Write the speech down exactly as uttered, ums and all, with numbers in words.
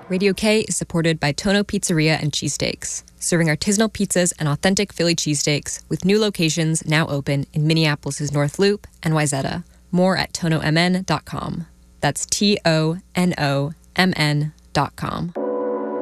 Radio K is supported by Tono Pizzeria and Cheesesteaks, serving artisanal pizzas and authentic Philly cheesesteaks with new locations now open in Minneapolis' North Loop and Wayzata. More at tono m n dot com. That's T O N O M N dot com.